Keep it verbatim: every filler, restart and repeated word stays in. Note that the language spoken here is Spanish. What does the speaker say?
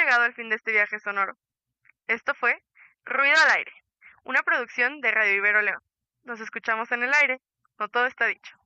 llegado al fin de este viaje sonoro. Esto fue Ruido al Aire, una producción de Radio Ibero León. Nos escuchamos en el aire. No todo está dicho.